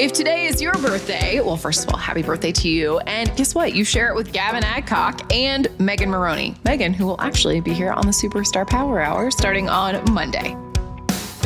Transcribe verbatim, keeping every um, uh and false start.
If today is your birthday, well, first of all, happy birthday to you. And guess what? You share it with Gavin Adcock and Megan Maroney. Megan, who will actually be here on the Superstar Power Hour starting on Monday.